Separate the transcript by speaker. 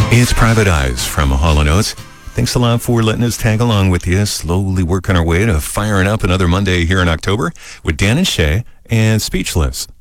Speaker 1: It's Private Eyes from Hall & Oates. Thanks a lot for letting us tag along with you. Slowly working our way to firing up another Monday here in October with Dan and Shay and Speechless.